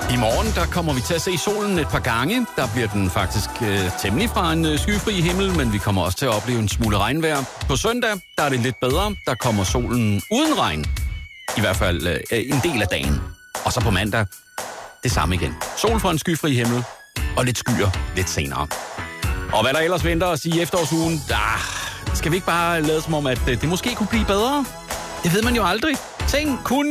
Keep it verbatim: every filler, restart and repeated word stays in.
I morgen der kommer vi til at se solen et par gange. Der bliver den faktisk øh, temmelig fra en øh, skyfri himmel, men vi kommer også til at opleve en smule regnvejr. På søndag der er det lidt bedre. Der kommer solen uden regn. I hvert fald øh, en del af dagen. Og så på mandag det samme igen. Sol fra en skyfri himmel og lidt skyer lidt senere. Og hvad der ellers venter os i efterårsugen, ah, skal vi ikke bare lade som om, at det måske kunne blive bedre? Det ved man jo aldrig. Ting kunne